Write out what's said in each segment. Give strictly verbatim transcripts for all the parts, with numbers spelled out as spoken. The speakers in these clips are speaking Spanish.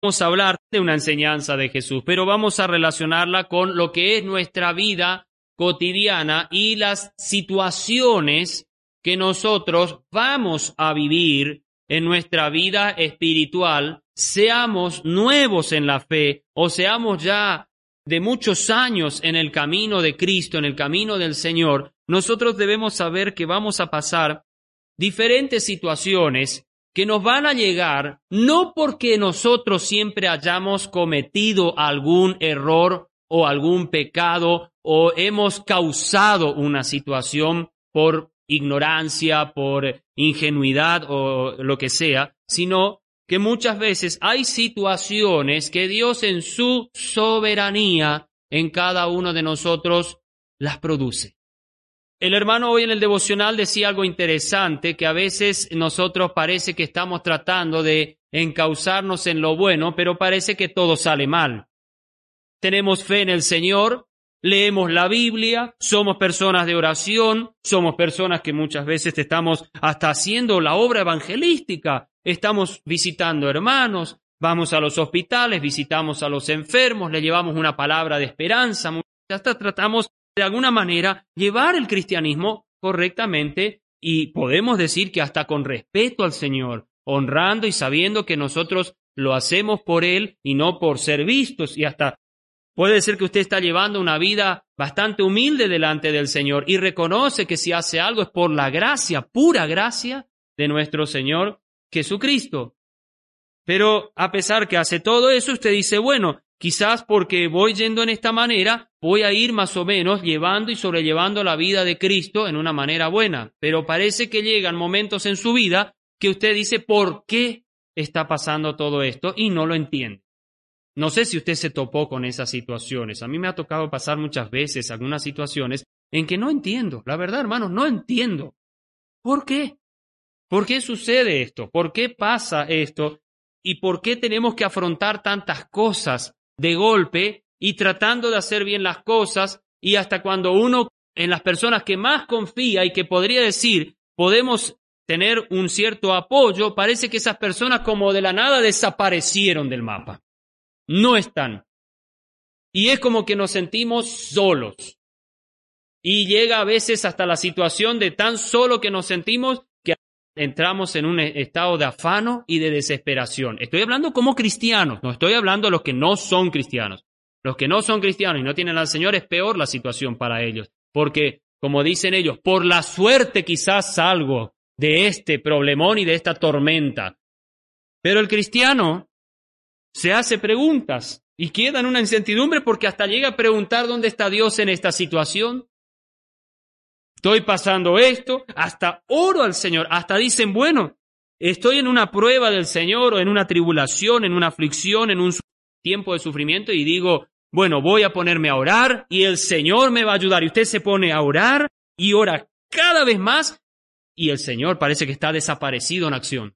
vamos a hablar de una enseñanza de Jesús, pero vamos a relacionarla con lo que es nuestra vida cotidiana y las situaciones que nosotros vamos a vivir en nuestra vida espiritual, seamos nuevos en la fe o seamos ya de muchos años en el camino de Cristo, en el camino del Señor. Nosotros debemos saber que vamos a pasar diferentes situaciones que nos van a llegar no porque nosotros siempre hayamos cometido algún error o algún pecado o hemos causado una situación por ignorancia, por ingenuidad o lo que sea, sino que muchas veces hay situaciones que Dios en su soberanía en cada uno de nosotros las produce. El hermano hoy en el devocional decía algo interesante, que a veces nosotros parece que estamos tratando de encauzarnos en lo bueno, pero parece que todo sale mal. Tenemos fe en el Señor, leemos la Biblia, somos personas de oración, somos personas que muchas veces estamos hasta haciendo la obra evangelística, estamos visitando hermanos, vamos a los hospitales, visitamos a los enfermos, le llevamos una palabra de esperanza, hasta tratamos de alguna manera llevar el cristianismo correctamente y podemos decir que hasta con respeto al Señor, honrando y sabiendo que nosotros lo hacemos por Él y no por ser vistos, y hasta puede ser que usted está llevando una vida bastante humilde delante del Señor y reconoce que si hace algo es por la gracia, pura gracia de nuestro Señor Jesucristo. Pero a pesar que hace todo eso, usted dice, bueno, quizás porque voy yendo en esta manera, voy a ir más o menos llevando y sobrellevando la vida de Cristo en una manera buena. Pero parece que llegan momentos en su vida que usted dice, ¿por qué está pasando todo esto? Y no lo entiende. No sé si usted se topó con esas situaciones. A mí me ha tocado pasar muchas veces algunas situaciones en que no entiendo. La verdad, hermanos, no entiendo. ¿Por qué? ¿Por qué sucede esto? ¿Por qué pasa esto? ¿Y por qué tenemos que afrontar tantas cosas de golpe y tratando de hacer bien las cosas? Y hasta cuando uno, en las personas que más confía y que podría decir, podemos tener un cierto apoyo, parece que esas personas como de la nada desaparecieron del mapa. No están. Y es como que nos sentimos solos. Y llega a veces hasta la situación de tan solo que nos sentimos que entramos en un estado de afano y de desesperación. Estoy hablando como cristianos, no estoy hablando de los que no son cristianos. Los que no son cristianos y no tienen al Señor es peor la situación para ellos. Porque, como dicen ellos, por la suerte quizás salgo de este problemón y de esta tormenta. Pero el cristiano se hace preguntas y queda en una incertidumbre porque hasta llega a preguntar dónde está Dios en esta situación. Estoy pasando esto, hasta oro al Señor, hasta dicen, bueno, estoy en una prueba del Señor o en una tribulación, en una aflicción, en un tiempo de sufrimiento y digo, bueno, voy a ponerme a orar y el Señor me va a ayudar. Y usted se pone a orar y ora cada vez más y el Señor parece que está desaparecido en acción.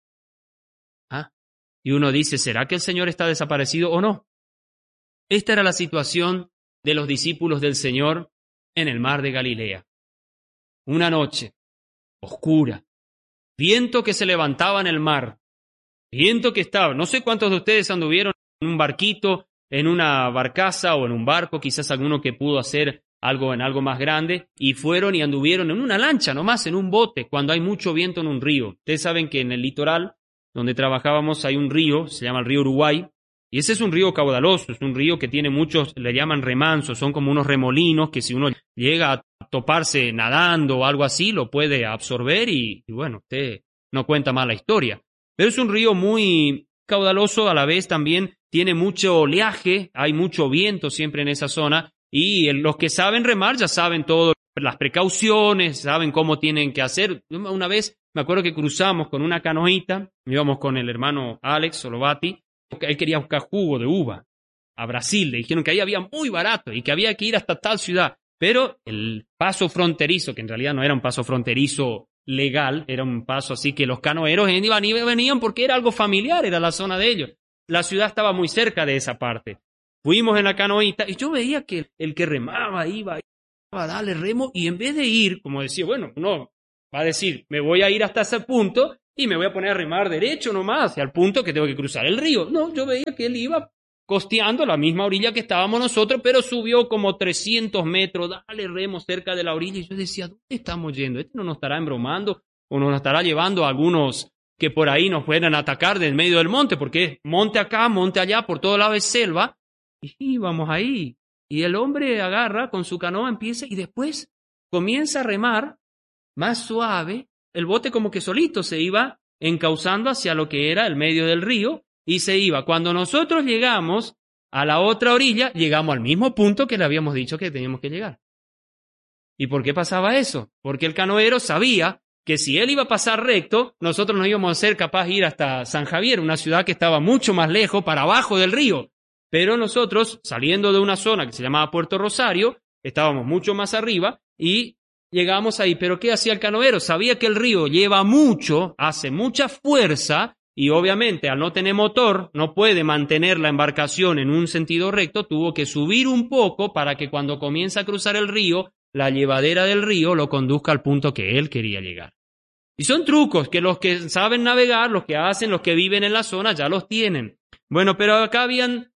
¿Ah? Y uno dice, ¿será que el Señor está desaparecido o no? Esta era la situación de los discípulos del Señor en el mar de Galilea. Una noche oscura, viento que se levantaba en el mar, viento que estaba, no sé cuántos de ustedes anduvieron en un barquito, en una barcaza o en un barco, quizás alguno que pudo hacer algo en algo más grande, y fueron y anduvieron en una lancha nomás, en un bote, cuando hay mucho viento en un río. Ustedes saben que en el litoral donde trabajábamos hay un río, se llama el río Uruguay, y ese es un río caudaloso, es un río que tiene muchos, le llaman remansos, son como unos remolinos que si uno llega a toparse nadando o algo así, lo puede absorber y, y bueno, usted no cuenta más la historia. Pero es un río muy caudaloso, a la vez también tiene mucho oleaje, hay mucho viento siempre en esa zona, y los que saben remar ya saben todas las precauciones, saben cómo tienen que hacer. Una vez me acuerdo que cruzamos con una canoita, íbamos con el hermano Alex Solovati, porque él quería buscar jugo de uva a Brasil, le dijeron que ahí había muy barato y que había que ir hasta tal ciudad, pero el paso fronterizo, que en realidad no era un paso fronterizo legal, era un paso así que los canoeros iban y venían porque era algo familiar, era la zona de ellos. La ciudad estaba muy cerca de esa parte. Fuimos en la canoita y yo veía que el que remaba iba, iba a darle remo y en vez de ir, como decía, bueno, no, va a decir, me voy a ir hasta ese punto, y me voy a poner a remar derecho nomás, hacia el punto que tengo que cruzar el río. No, yo veía que él iba costeando la misma orilla que estábamos nosotros, pero subió como trescientos metros, dale remo cerca de la orilla, y yo decía, ¿dónde estamos yendo? ¿Este no nos estará embromando o nos estará llevando a algunos que por ahí nos puedan atacar del medio del monte? Porque es monte acá, monte allá, por todo lado es selva, y vamos ahí. Y el hombre agarra con su canoa, empieza, y después comienza a remar más suave, el bote como que solito se iba encauzando hacia lo que era el medio del río, y se iba. Cuando nosotros llegamos a la otra orilla, llegamos al mismo punto que le habíamos dicho que teníamos que llegar. ¿Y por qué pasaba eso? Porque el canoero sabía que si él iba a pasar recto, nosotros no íbamos a ser capaces de ir hasta San Javier, una ciudad que estaba mucho más lejos, para abajo del río. Pero nosotros, saliendo de una zona que se llamaba Puerto Rosario, estábamos mucho más arriba y llegamos ahí. ¿Pero qué hacía el canoero? Sabía que el río lleva mucho, hace mucha fuerza, y obviamente al no tener motor, no puede mantener la embarcación en un sentido recto, tuvo que subir un poco para que cuando comienza a cruzar el río, la llevadera del río lo conduzca al punto que él quería llegar. Y son trucos que los que saben navegar, los que hacen, los que viven en la zona, ya los tienen. Bueno, pero acá habían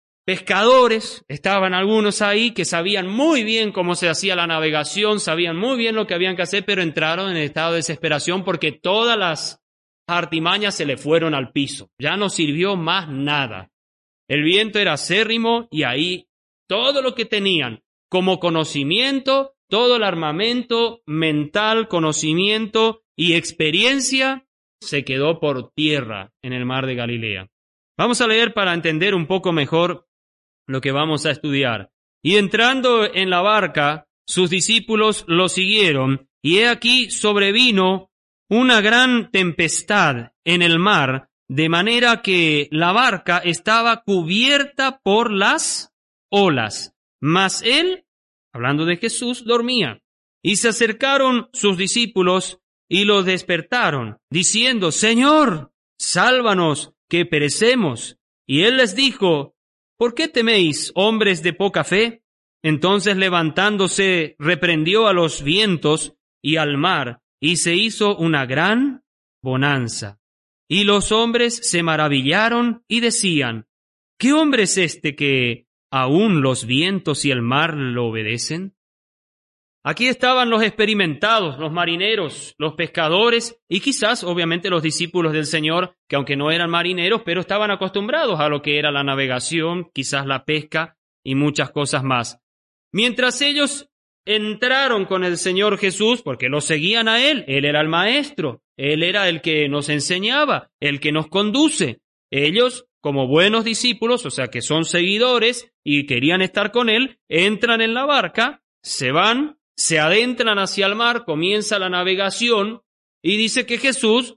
pescadores, estaban algunos ahí que sabían muy bien cómo se hacía la navegación, sabían muy bien lo que habían que hacer, pero entraron en estado de desesperación porque todas las artimañas se le fueron al piso. Ya no sirvió más nada. El viento era acérrimo y ahí todo lo que tenían como conocimiento, todo el armamento mental, conocimiento y experiencia se quedó por tierra en el mar de Galilea. Vamos a leer para entender un poco mejor lo que vamos a estudiar. Y entrando en la barca, sus discípulos lo siguieron, y he aquí sobrevino una gran tempestad en el mar, de manera que la barca estaba cubierta por las olas. Mas él, hablando de Jesús, dormía. Y se acercaron sus discípulos y lo despertaron, diciendo, Señor, sálvanos, que perecemos. Y él les dijo, ¿por qué teméis, hombres de poca fe? Entonces levantándose, reprendió a los vientos y al mar, y se hizo una gran bonanza. Y los hombres se maravillaron y decían, ¿qué hombre es este que aún los vientos y el mar lo obedecen? Aquí estaban los experimentados, los marineros, los pescadores y quizás, obviamente, los discípulos del Señor, que aunque no eran marineros, pero estaban acostumbrados a lo que era la navegación, quizás la pesca y muchas cosas más. Mientras ellos entraron con el Señor Jesús, porque lo seguían a Él, Él era el maestro, Él era el que nos enseñaba, el que nos conduce. Ellos, como buenos discípulos, o sea que son seguidores y querían estar con Él, entran en la barca, se van, se adentran hacia el mar, comienza la navegación y dice que Jesús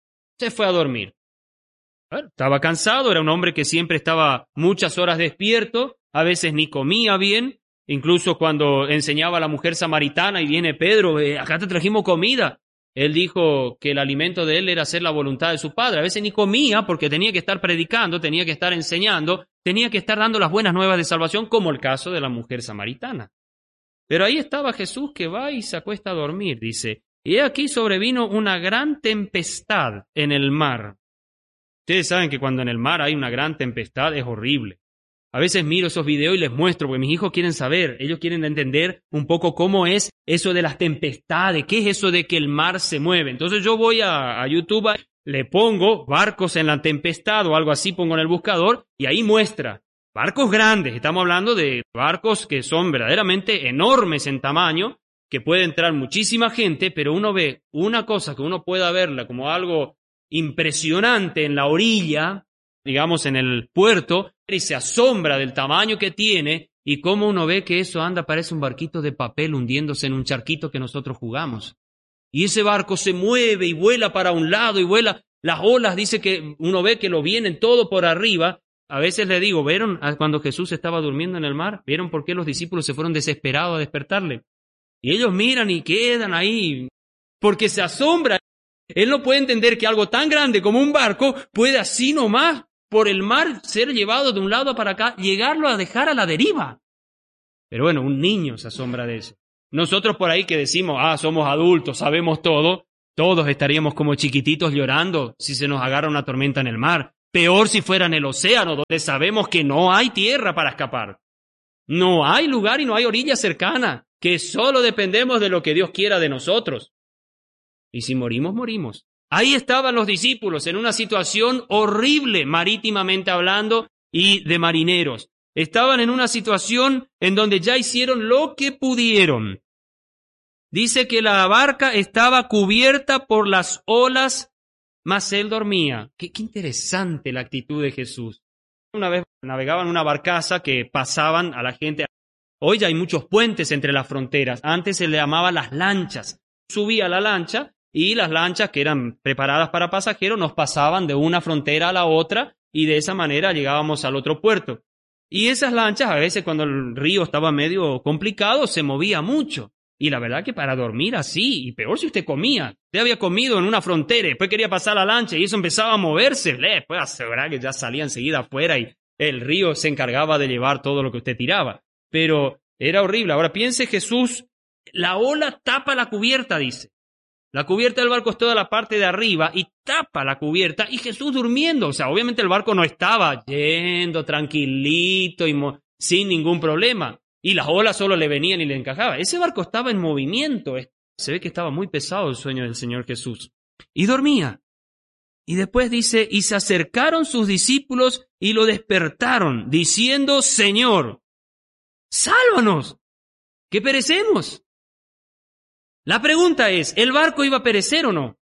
se fue a dormir. Bueno, estaba cansado, era un hombre que siempre estaba muchas horas despierto, a veces ni comía bien, incluso cuando enseñaba a la mujer samaritana y viene Pedro, eh, acá te trajimos comida. Él dijo que el alimento de él era hacer la voluntad de su padre. A veces ni comía porque tenía que estar predicando, tenía que estar enseñando, tenía que estar dando las buenas nuevas de salvación, como el caso de la mujer samaritana. Pero ahí estaba Jesús que va y se acuesta a dormir, dice. Y he aquí sobrevino una gran tempestad en el mar. Ustedes saben que cuando en el mar hay una gran tempestad es horrible. A veces miro esos videos y les muestro, porque mis hijos quieren saber, ellos quieren entender un poco cómo es eso de las tempestades, qué es eso de que el mar se mueve. Entonces yo voy a, a YouTube, le pongo barcos en la tempestad o algo así, pongo en el buscador y ahí muestra. Barcos grandes, estamos hablando de barcos que son verdaderamente enormes en tamaño, que puede entrar muchísima gente, pero uno ve una cosa que uno pueda verla como algo impresionante en la orilla, digamos en el puerto, y se asombra del tamaño que tiene y cómo uno ve que eso anda, parece un barquito de papel hundiéndose en un charquito que nosotros jugamos. Y ese barco se mueve y vuela para un lado y vuela, las olas, dice que uno ve que lo vienen todo por arriba. A veces le digo, ¿vieron cuando Jesús estaba durmiendo en el mar? ¿Vieron por qué los discípulos se fueron desesperados a despertarle? Y ellos miran y quedan ahí, porque se asombra. Él no puede entender que algo tan grande como un barco puede así nomás por el mar ser llevado de un lado para acá, llegarlo a dejar a la deriva. Pero bueno, un niño se asombra de eso. Nosotros por ahí que decimos, ah, somos adultos, sabemos todo, Todos estaríamos como chiquititos llorando si se nos agarra una tormenta en el mar. Peor si fuera en el océano, donde sabemos que no hay tierra para escapar. No hay lugar y no hay orilla cercana, que solo dependemos de lo que Dios quiera de nosotros. Y si morimos, morimos. Ahí estaban los discípulos en una situación horrible, marítimamente hablando, y de marineros. Estaban en una situación en donde ya hicieron lo que pudieron. Dice que la barca estaba cubierta por las olas, mas él dormía. Qué, qué interesante la actitud de Jesús. Una vez navegaban una barcaza que pasaban a la gente. Hoy ya hay muchos puentes entre las fronteras. Antes se le llamaba las lanchas. Subía la lancha y las lanchas que eran preparadas para pasajeros nos pasaban de una frontera a la otra y de esa manera llegábamos al otro puerto. Y esas lanchas, a veces cuando el río estaba medio complicado, se movía mucho. Y la verdad que para dormir así, y peor si usted comía, usted había comido en una frontera, después quería pasar la lancha y eso empezaba a moverse, después asegurar que ya salía enseguida afuera y el río se encargaba de llevar todo lo que usted tiraba. Pero era horrible. Ahora piense Jesús, la ola tapa la cubierta, dice. La cubierta del barco es toda la parte de arriba y tapa la cubierta y Jesús durmiendo. O sea, obviamente el barco no estaba yendo tranquilito y mo- sin ningún problema. Y las olas solo le venían y le encajaban. Ese barco estaba en movimiento. Se ve que estaba muy pesado el sueño del Señor Jesús. Y dormía. Y después dice, y se acercaron sus discípulos y lo despertaron, diciendo, Señor, sálvanos, que perecemos. La pregunta es, ¿el barco iba a perecer o no?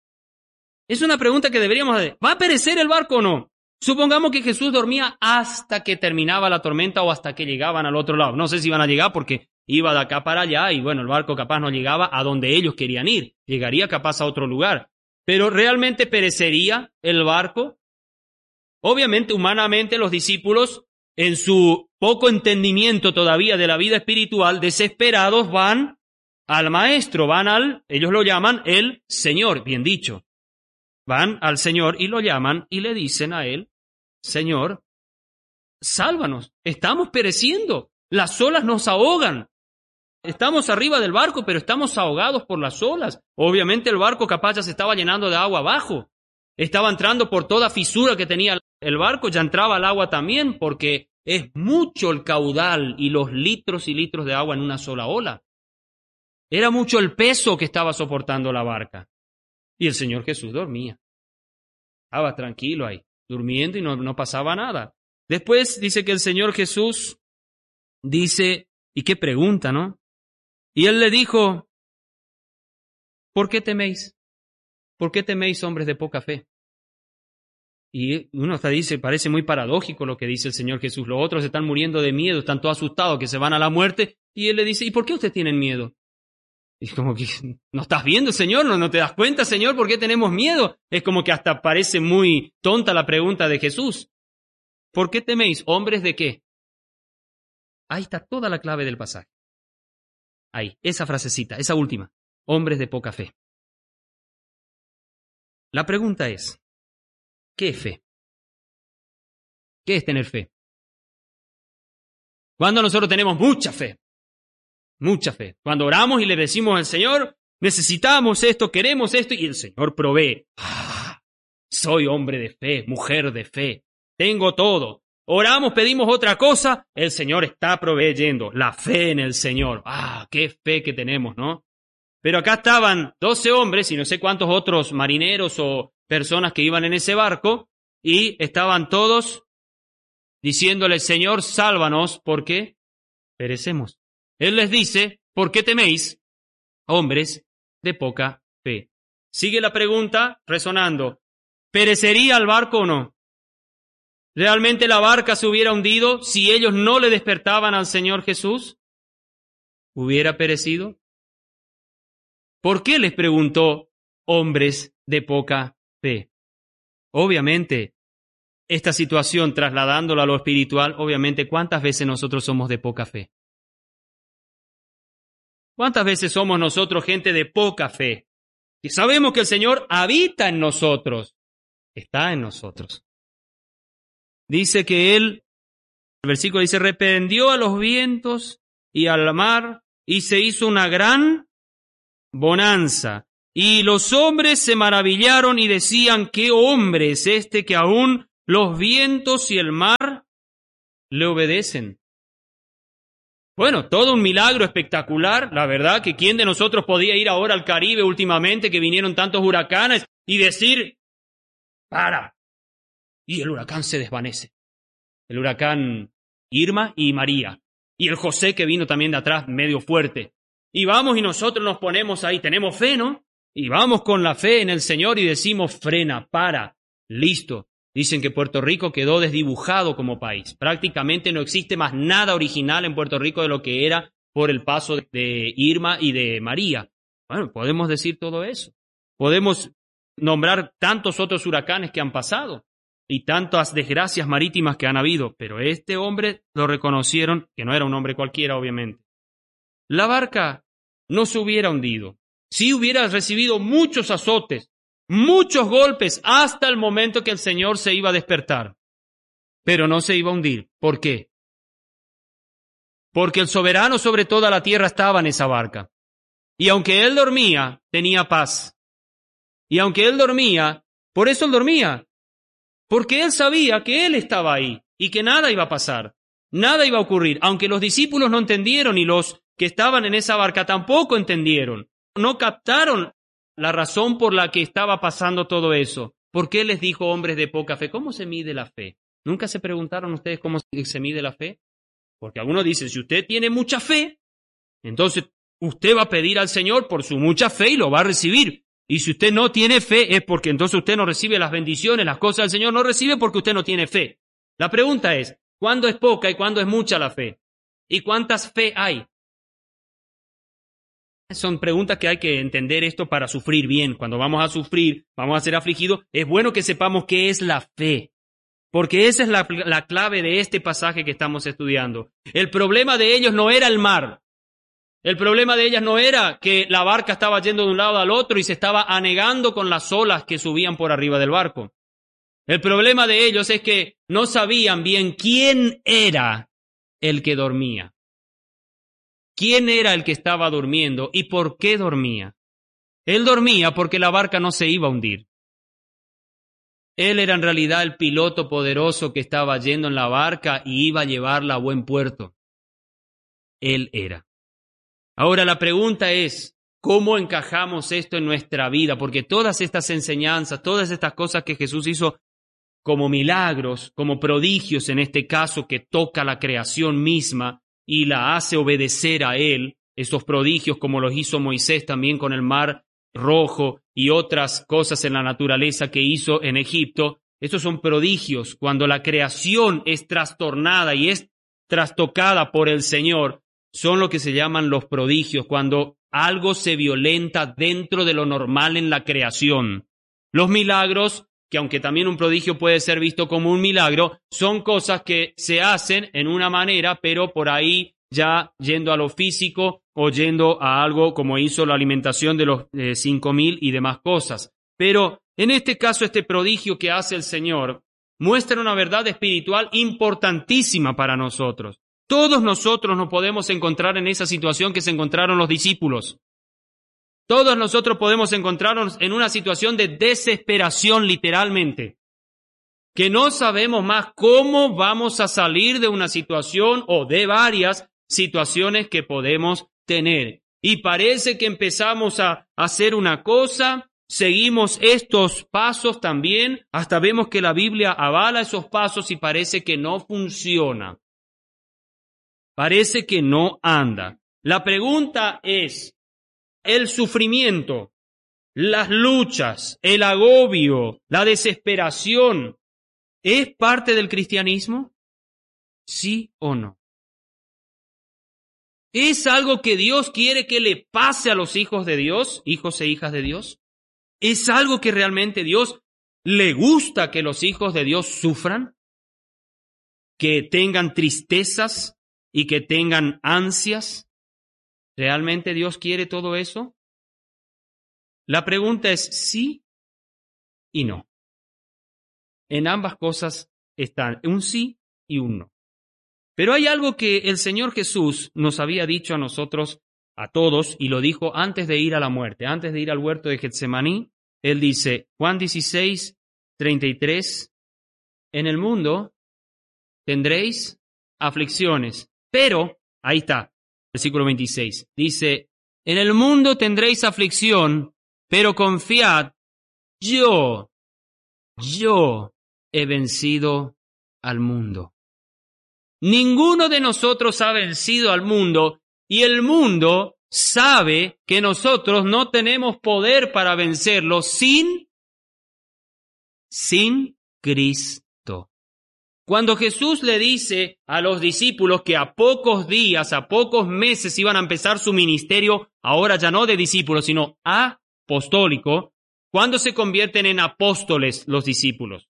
Es una pregunta que deberíamos hacer. ¿Va a perecer el barco o no? Supongamos que Jesús dormía hasta que terminaba la tormenta o hasta que llegaban al otro lado. No sé si iban a llegar porque iba de acá para allá y bueno, el barco capaz no llegaba a donde ellos querían ir. Llegaría capaz a otro lugar. Pero ¿realmente perecería el barco? Obviamente, humanamente, los discípulos, en su poco entendimiento todavía de la vida espiritual, desesperados, van al maestro, van al, ellos lo llaman el Señor, bien dicho. Van al Señor y lo llaman y le dicen a él, Señor, sálvanos, estamos pereciendo, las olas nos ahogan. Estamos arriba del barco, pero estamos ahogados por las olas. Obviamente el barco capaz ya se estaba llenando de agua abajo. Estaba entrando por toda fisura que tenía el barco, ya entraba el agua también, porque es mucho el caudal y los litros y litros de agua en una sola ola. Era mucho el peso que estaba soportando la barca. Y el Señor Jesús dormía. Estaba tranquilo ahí, durmiendo y no, no pasaba nada. Después dice que el Señor Jesús dice, y qué pregunta, ¿no? Y él le dijo, ¿por qué teméis? ¿Por qué teméis, hombres de poca fe? Y uno hasta dice, parece muy paradójico lo que dice el Señor Jesús. Los otros están muriendo de miedo, están todos asustados que se van a la muerte. Y él le dice, ¿y por qué ustedes tienen miedo? Y como que, ¿no estás viendo, Señor? ¿No, ¿No te das cuenta, Señor? ¿Por qué tenemos miedo? Es como que hasta parece muy tonta la pregunta de Jesús. ¿Por qué teméis, hombres de qué? Ahí está toda la clave del pasaje. Ahí, esa frasecita, esa última. Hombres de poca fe. La pregunta es, ¿qué es fe? ¿Qué es tener fe? Cuando nosotros tenemos mucha fe, mucha fe. Cuando oramos y le decimos al Señor, necesitamos esto, queremos esto, y el Señor provee. Ah, soy hombre de fe, mujer de fe, tengo todo. Oramos, pedimos otra cosa, el Señor está proveyendo. La fe en el Señor. Ah, qué fe que tenemos, ¿no? Pero acá estaban doce hombres y no sé cuántos otros marineros o personas que iban en ese barco y estaban todos diciéndole, Señor, sálvanos porque perecemos. Él les dice, ¿por qué teméis, hombres de poca fe? Sigue la pregunta resonando, ¿perecería el barco o no? ¿Realmente la barca se hubiera hundido si ellos no le despertaban al Señor Jesús? ¿Hubiera perecido? ¿Por qué les preguntó hombres de poca fe? Obviamente, esta situación, trasladándola a lo espiritual, obviamente, ¿cuántas veces nosotros somos de poca fe? ¿Cuántas veces somos nosotros gente de poca fe? Y sabemos que el Señor habita en nosotros, está en nosotros. Dice que Él, el versículo dice, reprendió a los vientos y al mar y se hizo una gran bonanza. Y los hombres se maravillaron y decían, ¿qué hombre es este que aún los vientos y el mar le obedecen? Bueno, todo un milagro espectacular, la verdad, que quién de nosotros podía ir ahora al Caribe últimamente, que vinieron tantos huracanes, y decir, para, y el huracán se desvanece. El huracán Irma y María, y el José que vino también de atrás, medio fuerte. Y vamos y nosotros nos ponemos ahí, tenemos fe, ¿no? Y vamos con la fe en el Señor y decimos, frena, para, listo. Dicen que Puerto Rico quedó desdibujado como país. Prácticamente no existe más nada original en Puerto Rico de lo que era por el paso de Irma y de María. Bueno, podemos decir todo eso. Podemos nombrar tantos otros huracanes que han pasado y tantas desgracias marítimas que han habido, pero este hombre lo reconocieron, que no era un hombre cualquiera, obviamente. La barca no se hubiera hundido. Sí hubiera recibido muchos azotes, muchos golpes, hasta el momento que el Señor se iba a despertar. Pero no se iba a hundir. ¿Por qué? Porque el soberano sobre toda la tierra estaba en esa barca. Y aunque él dormía, tenía paz. Y aunque él dormía, por eso él dormía. Porque él sabía que él estaba ahí y que nada iba a pasar. Nada iba a ocurrir. Aunque los discípulos no entendieron y los que estaban en esa barca tampoco entendieron. No captaron la razón por la que estaba pasando todo eso. ¿Por qué les dijo hombres de poca fe? ¿Cómo se mide la fe? ¿Nunca se preguntaron ustedes cómo se mide la fe? Porque algunos dicen, si usted tiene mucha fe, entonces usted va a pedir al Señor por su mucha fe y lo va a recibir. Y si usted no tiene fe es porque entonces usted no recibe las bendiciones, las cosas del Señor no recibe porque usted no tiene fe. La pregunta es, ¿cuándo es poca y cuándo es mucha la fe? ¿Y cuántas fe hay? Son preguntas que hay que entender esto para sufrir bien. Cuando vamos a sufrir, vamos a ser afligidos, es bueno que sepamos qué es la fe. Porque esa es la, la clave de este pasaje que estamos estudiando. El problema de ellos no era el mar. El problema de ellas no era que la barca estaba yendo de un lado al otro y se estaba anegando con las olas que subían por arriba del barco. El problema de ellos es que no sabían bien quién era el que dormía. ¿Quién era el que estaba durmiendo y por qué dormía? Él dormía porque la barca no se iba a hundir. Él era en realidad el piloto poderoso que estaba yendo en la barca y iba a llevarla a buen puerto. Él era. Ahora la pregunta es, ¿cómo encajamos esto en nuestra vida? Porque todas estas enseñanzas, todas estas cosas que Jesús hizo como milagros, como prodigios en este caso que toca la creación misma y la hace obedecer a Él, esos prodigios como los hizo Moisés también con el mar rojo y otras cosas en la naturaleza que hizo en Egipto, estos son prodigios. Cuando la creación es trastornada y es trastocada por el Señor, son lo que se llaman los prodigios, cuando algo se violenta dentro de lo normal en la creación. Los milagros, que aunque también un prodigio puede ser visto como un milagro, son cosas que se hacen en una manera, pero por ahí ya yendo a lo físico o yendo a algo como hizo la alimentación de los eh, cinco mil y demás cosas. Pero en este caso, este prodigio que hace el Señor muestra una verdad espiritual importantísima para nosotros. Todos nosotros nos podemos encontrar en esa situación que se encontraron los discípulos. Todos nosotros podemos encontrarnos en una situación de desesperación, literalmente, que no sabemos más cómo vamos a salir de una situación o de varias situaciones que podemos tener. Y parece que empezamos a hacer una cosa, seguimos estos pasos también, hasta vemos que la Biblia avala esos pasos y parece que no funciona. Parece que no anda. La pregunta es, ¿el sufrimiento, las luchas, el agobio, la desesperación, es parte del cristianismo? ¿Sí o no? ¿Es algo que Dios quiere que le pase a los hijos de Dios, hijos e hijas de Dios? ¿Es algo que realmente Dios le gusta que los hijos de Dios sufran? ¿Que tengan tristezas y que tengan ansias? ¿Realmente Dios quiere todo eso? La pregunta es sí y no. En ambas cosas están un sí y un no. Pero hay algo que el Señor Jesús nos había dicho a nosotros a todos y lo dijo antes de ir a la muerte, antes de ir al huerto de Getsemaní. Él dice, Juan dieciséis, treinta y tres, en el mundo tendréis aflicciones, pero, ahí está, versículo veintiséis, dice, en el mundo tendréis aflicción, pero confiad, yo, yo he vencido al mundo. Ninguno de nosotros ha vencido al mundo y el mundo sabe que nosotros no tenemos poder para vencerlo sin, sin Cristo. Cuando Jesús le dice a los discípulos que a pocos días, a pocos meses iban a empezar su ministerio, ahora ya no de discípulos, sino apostólico, ¿cuándo se convierten en apóstoles los discípulos?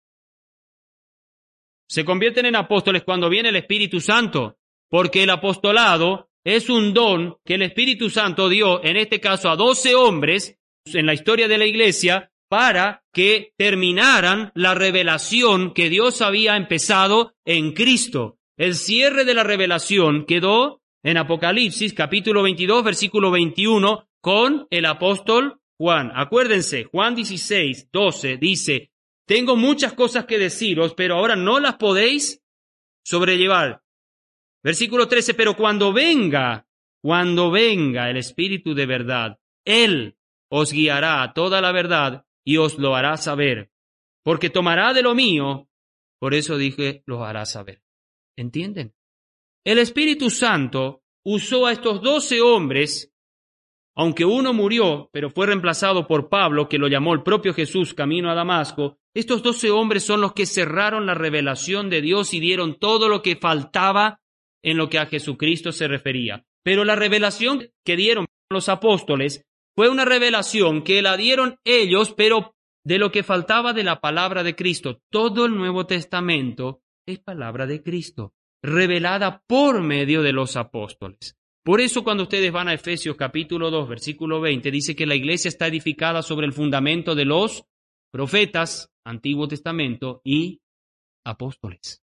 Se convierten en apóstoles cuando viene el Espíritu Santo, porque el apostolado es un don que el Espíritu Santo dio, en este caso a doce hombres, en la historia de la iglesia, para que terminaran la revelación que Dios había empezado en Cristo. El cierre de la revelación quedó en Apocalipsis, capítulo veintidós, versículo veintiuno, con el apóstol Juan. Acuérdense, Juan dieciséis, doce dice, tengo muchas cosas que deciros, pero ahora no las podéis sobrellevar. Versículo trece, pero cuando venga, cuando venga el Espíritu de verdad, Él os guiará a toda la verdad y os lo hará saber, porque tomará de lo mío, por eso dije, lo hará saber. ¿Entienden? El Espíritu Santo usó a estos doce hombres, aunque uno murió, pero fue reemplazado por Pablo, que lo llamó el propio Jesús camino a Damasco. Estos doce hombres son los que cerraron la revelación de Dios y dieron todo lo que faltaba en lo que a Jesucristo se refería. Pero la revelación que dieron los apóstoles fue una revelación que la dieron ellos, pero de lo que faltaba de la palabra de Cristo. Todo el Nuevo Testamento es palabra de Cristo, revelada por medio de los apóstoles. Por eso cuando ustedes van a Efesios capítulo dos, versículo veinte, dice que la iglesia está edificada sobre el fundamento de los profetas, Antiguo Testamento, y apóstoles.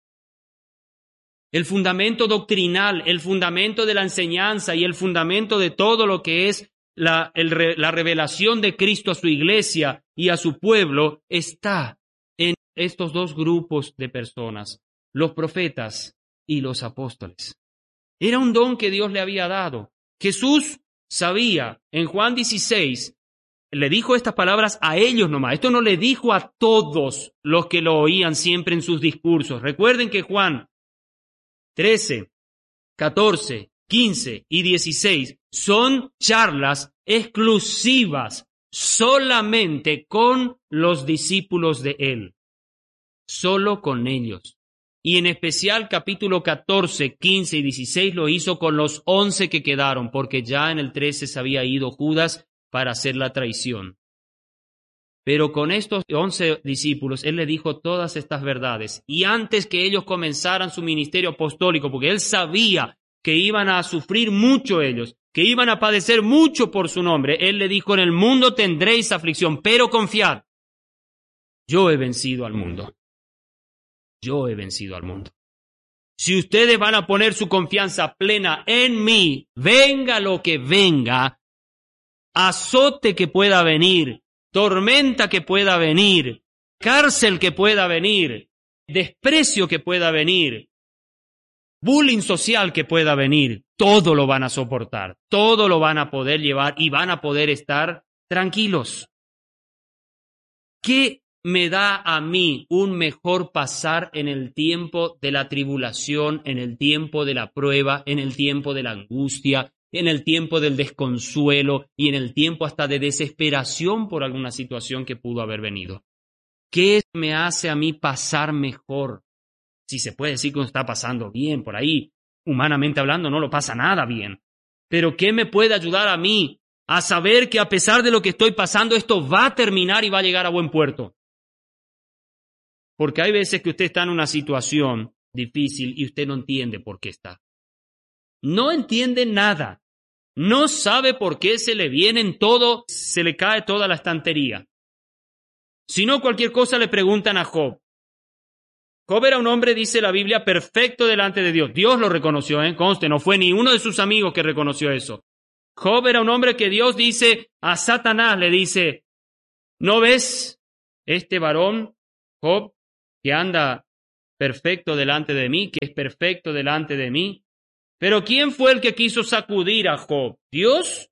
El fundamento doctrinal, el fundamento de la enseñanza y el fundamento de todo lo que es la, el, la revelación de Cristo a su iglesia y a su pueblo está en estos dos grupos de personas, los profetas y los apóstoles. Era un don que Dios le había dado. Jesús sabía, en Juan dieciséis, le dijo estas palabras a ellos nomás. Esto no le dijo a todos los que lo oían siempre en sus discursos. Recuerden que Juan trece, catorce, quince y dieciséis son charlas exclusivas solamente con los discípulos de él. Solo con ellos. Y en especial capítulo catorce, quince y dieciséis lo hizo con los once que quedaron, porque ya en el trece se había ido Judas para hacer la traición. Pero con estos once discípulos, él le dijo todas estas verdades. Y antes que ellos comenzaran su ministerio apostólico, porque él sabía que iban a sufrir mucho ellos, que iban a padecer mucho por su nombre, él le dijo, en el mundo tendréis aflicción, pero confiad, yo he vencido al mundo. Yo he vencido al mundo. Si ustedes van a poner su confianza plena en mí, venga lo que venga, azote que pueda venir, tormenta que pueda venir, cárcel que pueda venir, desprecio que pueda venir, bullying social que pueda venir, todo lo van a soportar, todo lo van a poder llevar y van a poder estar tranquilos. ¿Qué me da a mí un mejor pasar en el tiempo de la tribulación, en el tiempo de la prueba, en el tiempo de la angustia, en el tiempo del desconsuelo y en el tiempo hasta de desesperación por alguna situación que pudo haber venido? ¿Qué me hace a mí pasar mejor? Si se puede decir que uno está pasando bien por ahí, humanamente hablando no lo pasa nada bien. Pero ¿qué me puede ayudar a mí a saber que a pesar de lo que estoy pasando, esto va a terminar y va a llegar a buen puerto? Porque hay veces que usted está en una situación difícil y usted no entiende por qué está. No entiende nada. No sabe por qué se le vienen todo, se le cae toda la estantería. Si no, cualquier cosa le preguntan a Job. Job era un hombre, dice la Biblia, perfecto delante de Dios. Dios lo reconoció, ¿eh? Conste, no fue ni uno de sus amigos que reconoció eso. Job era un hombre que Dios dice a Satanás, le dice, ¿no ves este varón, Job, que anda perfecto delante de mí, que es perfecto delante de mí? Pero ¿quién fue el que quiso sacudir a Job? ¿Dios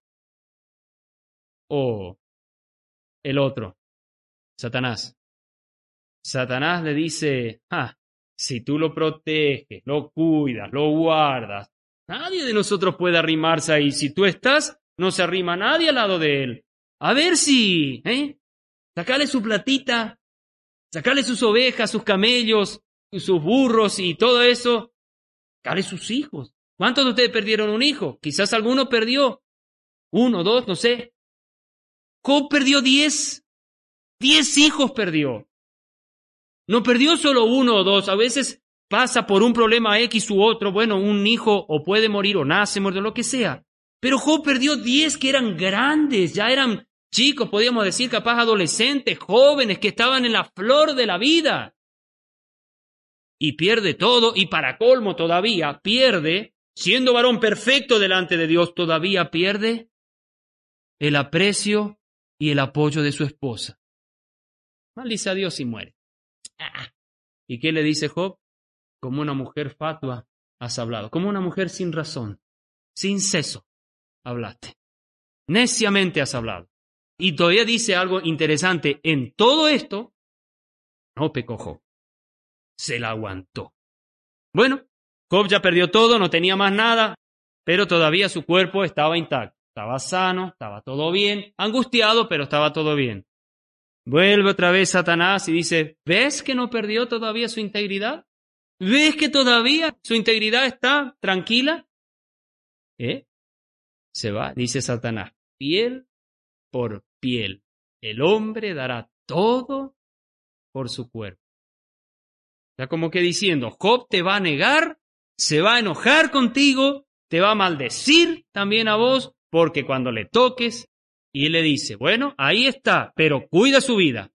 o el otro? Satanás. Satanás le dice, ah, si tú lo proteges, lo cuidas, lo guardas, nadie de nosotros puede arrimarse ahí. Si tú estás, no se arrima nadie al lado de él. A ver si, ¿eh? Sacale su platita, sacale sus ovejas, sus camellos, sus burros y todo eso. Sacale sus hijos. ¿Cuántos de ustedes perdieron un hijo? Quizás alguno perdió. Uno, dos, no sé. Job perdió diez. Diez hijos perdió. No perdió solo uno o dos. A veces pasa por un problema X u otro. Bueno, un hijo o puede morir o nace, muere, lo que sea. Pero Job perdió diez que eran grandes, ya eran chicos, podríamos decir, capaz adolescentes, jóvenes, que estaban en la flor de la vida. Y pierde todo, y para colmo todavía pierde, siendo varón perfecto delante de Dios, todavía pierde el aprecio y el apoyo de su esposa. Maldice a Dios y muere. ¿Y qué le dice Job? Como una mujer fatua has hablado, como una mujer sin razón, sin seso hablaste. Neciamente has hablado. Y todavía dice algo interesante. En todo esto, no pecó Job. Se la aguantó. Bueno, Job ya perdió todo, no tenía más nada, pero todavía su cuerpo estaba intacto. Estaba sano, estaba todo bien, angustiado, pero estaba todo bien. Vuelve otra vez Satanás y dice, ¿ves que no perdió todavía su integridad? ¿Ves que todavía su integridad está tranquila? ¿Eh? Se va, dice Satanás, piel por piel. El hombre dará todo por su cuerpo. Está como que diciendo, Job te va a negar, se va a enojar contigo, te va a maldecir también a vos, porque cuando le toques, y él le dice, bueno, ahí está, pero cuida su vida.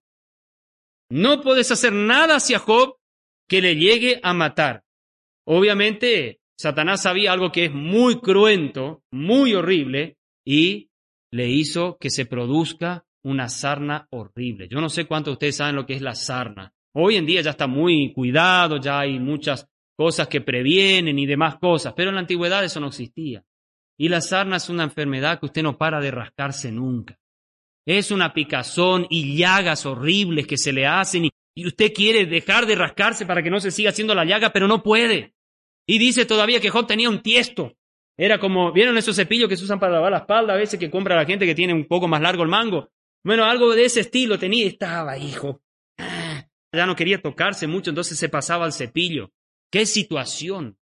No puedes hacer nada hacia Job que le llegue a matar. Obviamente, Satanás sabía algo que es muy cruento, muy horrible, y le hizo que se produzca una sarna horrible. Yo no sé cuántos de ustedes saben lo que es la sarna. Hoy en día ya está muy cuidado, ya hay muchas cosas que previenen y demás cosas, pero en la antigüedad eso no existía. Y la sarna es una enfermedad que usted no para de rascarse nunca. Es una picazón y llagas horribles que se le hacen y, y usted quiere dejar de rascarse para que no se siga haciendo la llaga, pero no puede. Y dice todavía que Job tenía un tiesto. Era como, ¿vieron esos cepillos que se usan para lavar la espalda a veces que compra la gente que tiene un poco más largo el mango? Bueno, algo de ese estilo tenía y estaba, hijo. Ya no quería tocarse mucho, entonces se pasaba al cepillo. ¡Qué situación!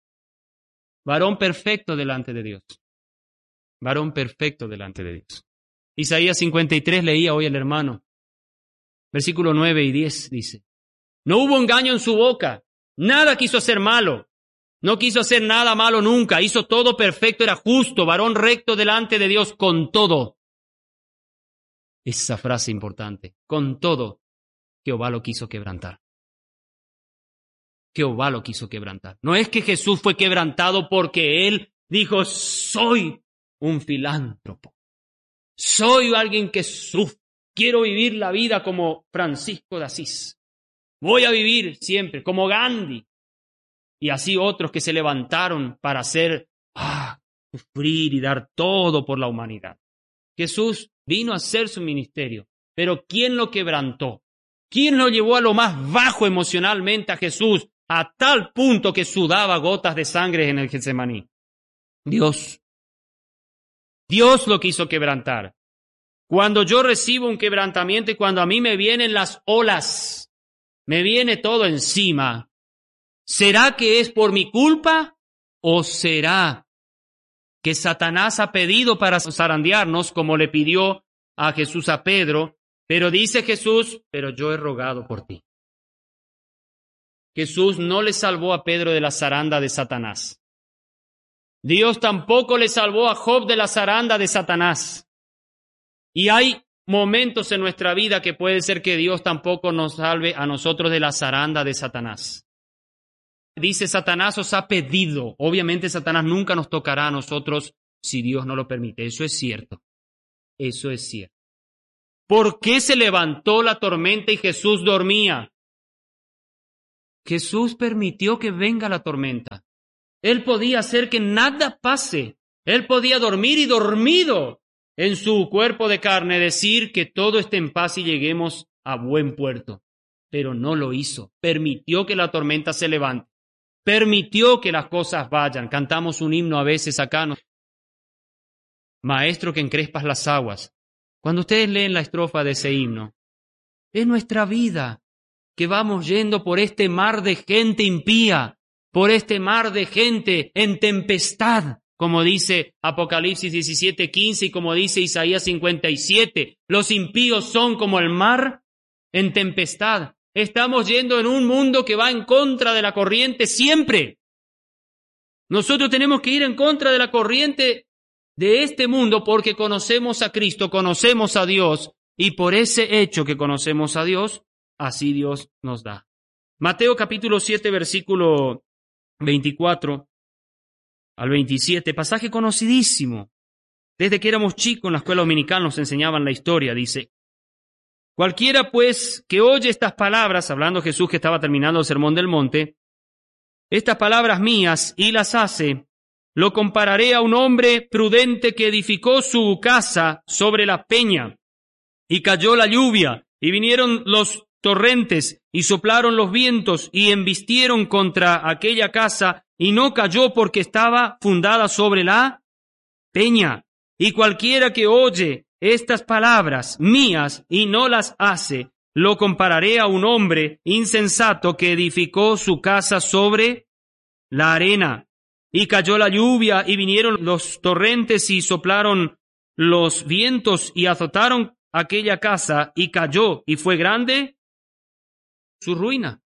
Varón perfecto delante de Dios. Varón perfecto delante de Dios. Isaías cincuenta y tres leía hoy el hermano. Versículo nueve y diez dice, no hubo engaño en su boca, nada quiso hacer malo. No quiso hacer nada malo nunca, hizo todo perfecto, era justo, varón recto delante de Dios con todo. Esa frase importante, con todo, Jehová lo quiso quebrantar. Jehová lo quiso quebrantar. No es que Jesús fue quebrantado porque Él dijo, soy un filántropo, soy alguien que sufre, quiero vivir la vida como Francisco de Asís, voy a vivir siempre como Gandhi. Y así otros que se levantaron para hacer, ah, sufrir y dar todo por la humanidad. Jesús vino a hacer su ministerio, pero ¿quién lo quebrantó? ¿Quién lo llevó a lo más bajo emocionalmente a Jesús, a tal punto que sudaba gotas de sangre en el Getsemaní? Dios. Dios lo quiso quebrantar. Cuando yo recibo un quebrantamiento y cuando a mí me vienen las olas, me viene todo encima, ¿será que es por mi culpa o será que Satanás ha pedido para zarandearnos como le pidió a Jesús a Pedro? Pero dice Jesús, pero yo he rogado por ti. Jesús no le salvó a Pedro de la zaranda de Satanás. Dios tampoco le salvó a Job de la zaranda de Satanás. Y hay momentos en nuestra vida que puede ser que Dios tampoco nos salve a nosotros de la zaranda de Satanás. Dice, Satanás os ha pedido. Obviamente Satanás nunca nos tocará a nosotros si Dios no lo permite. Eso es cierto. Eso es cierto. ¿Por qué se levantó la tormenta y Jesús dormía? Jesús permitió que venga la tormenta. Él podía hacer que nada pase. Él podía dormir y dormido en su cuerpo de carne, decir que todo esté en paz y lleguemos a buen puerto. Pero no lo hizo. Permitió que la tormenta se levante. Permitió que las cosas vayan. Cantamos un himno a veces acá. ¿No? Maestro que encrespas las aguas. Cuando ustedes leen la estrofa de ese himno, es nuestra vida que vamos yendo por este mar de gente impía, por este mar de gente en tempestad, como dice Apocalipsis diecisiete quince y como dice Isaías cincuenta y siete. Los impíos son como el mar en tempestad. Estamos yendo en un mundo que va en contra de la corriente siempre. Nosotros tenemos que ir en contra de la corriente de este mundo porque conocemos a Cristo, conocemos a Dios, y por ese hecho que conocemos a Dios, así Dios nos da. Mateo capítulo siete, versículo veinticuatro al veintisiete, pasaje conocidísimo. Desde que éramos chicos en la escuela dominical nos enseñaban la historia, dice: cualquiera pues que oye estas palabras, hablando Jesús que estaba terminando el sermón del monte, estas palabras mías y las hace, lo compararé a un hombre prudente que edificó su casa sobre la peña, y cayó la lluvia, y vinieron los torrentes, y soplaron los vientos, y embistieron contra aquella casa, y no cayó porque estaba fundada sobre la peña. Y cualquiera que oye estas palabras mías y no las hace, lo compararé a un hombre insensato que edificó su casa sobre la arena. Y cayó la lluvia, y vinieron los torrentes, y soplaron los vientos, y azotaron aquella casa, y cayó, y fue grande su ruina.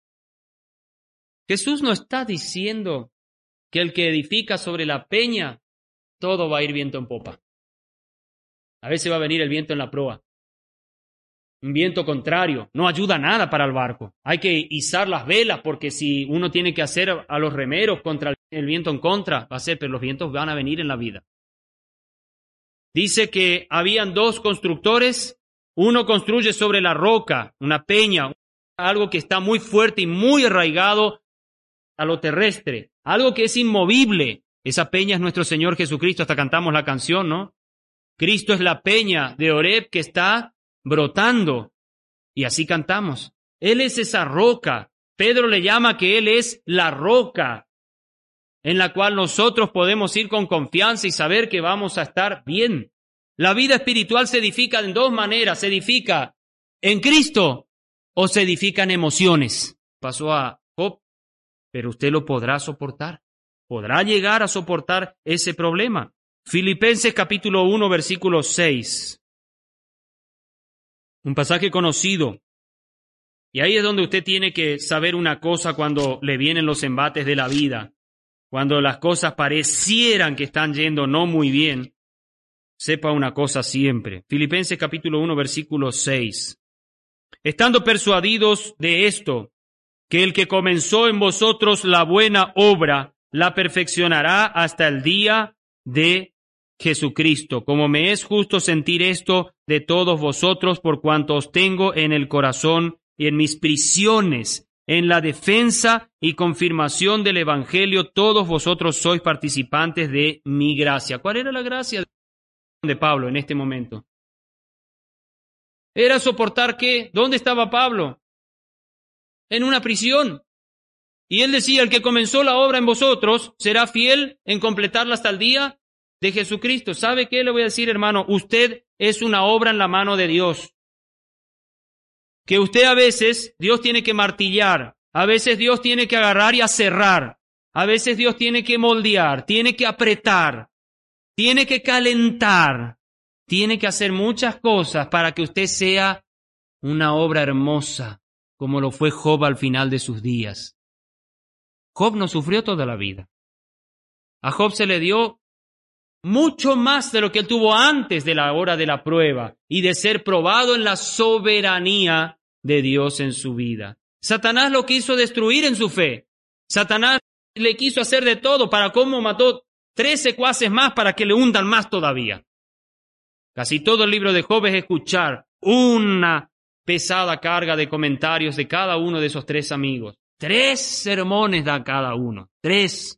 Jesús no está diciendo que el que edifica sobre la peña, todo va a ir viento en popa. A veces va a venir el viento en la proa. Un viento contrario, no ayuda nada para el barco. Hay que izar las velas, porque si uno tiene que hacer a los remeros contra el viento en contra, va a ser, pero los vientos van a venir en la vida. Dice que habían dos constructores, uno construye sobre la roca, una peña, algo que está muy fuerte y muy arraigado a lo terrestre, algo que es inmovible. Esa peña es nuestro Señor Jesucristo, hasta cantamos la canción, ¿no? Cristo es la peña de Horeb que está brotando, y así cantamos. Él es esa roca. Pedro le llama que Él es la roca en la cual nosotros podemos ir con confianza y saber que vamos a estar bien. La vida espiritual se edifica en dos maneras. Se edifica en Cristo o se edifica en emociones. Pasó a Job, pero usted lo podrá soportar. Podrá llegar a soportar ese problema. Filipenses capítulo uno, versículo seis. Un pasaje conocido. Y ahí es donde usted tiene que saber una cosa cuando le vienen los embates de la vida. Cuando las cosas parecieran que están yendo no muy bien, sepa una cosa siempre. Filipenses capítulo uno, versículo seis. Estando persuadidos de esto, que el que comenzó en vosotros la buena obra, la perfeccionará hasta el día de Jesucristo. Como me es justo sentir esto de todos vosotros, por cuanto os tengo en el corazón y en mis prisiones, en la defensa y confirmación del Evangelio, todos vosotros sois participantes de mi gracia. ¿Cuál era la gracia de Pablo en este momento? ¿Era soportar qué? ¿Dónde estaba Pablo? En una prisión. Y él decía, el que comenzó la obra en vosotros será fiel en completarla hasta el día de Jesucristo. ¿Sabe qué le voy a decir, hermano? Usted es una obra en la mano de Dios. Que usted a veces, Dios tiene que martillar, a veces Dios tiene que agarrar y aserrar, a veces Dios tiene que moldear, tiene que apretar, tiene que calentar, tiene que hacer muchas cosas para que usted sea una obra hermosa, como lo fue Job al final de sus días. Job no sufrió toda la vida. A Job se le dio mucho más de lo que él tuvo antes de la hora de la prueba y de ser probado en la soberanía de Dios en su vida. Satanás lo quiso destruir en su fe. Satanás le quiso hacer de todo. ¿Para cómo mató tres secuaces más para que le hundan más todavía. Casi todo el libro de Job es escuchar una pesada carga de comentarios de cada uno de esos tres amigos. Tres sermones da cada uno, tres.